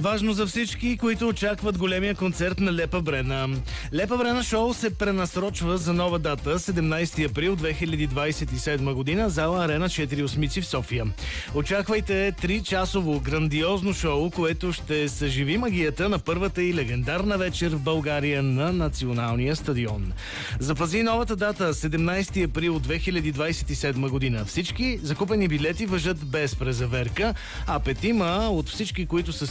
Важно за всички, които очакват големия концерт на Лепа Брена. Лепа Брена шоу се пренасрочва за нова дата 17 април 2027 година, зала Арена 4 Осмици в София. Очаквайте 3-часово грандиозно шоу, което ще съживи магията на първата и легендарна вечер в България на Националния стадион. Запази новата дата 17 април 2027 година. Всички закупени билети важат без презаверка, а 5 от всички, които са